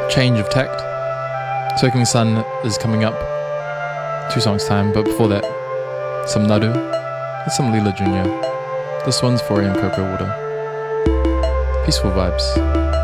change of tact. Soaking Sun is coming up, 2 songs time, but before that, some Naru and some Leela Jr. This one's for AM Cocoa Water. Peaceful vibes.